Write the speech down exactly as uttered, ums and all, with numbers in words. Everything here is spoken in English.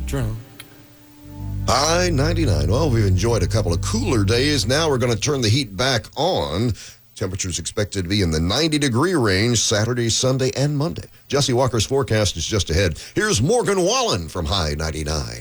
drunk. High ninety-nine. Well, we've enjoyed a couple of cooler days. Now we're going to turn the heat back on. Temperatures expected to be in the ninety-degree range Saturday, Sunday, and Monday. Jesse Walker's forecast is just ahead. Here's Morgan Wallen from High ninety-nine.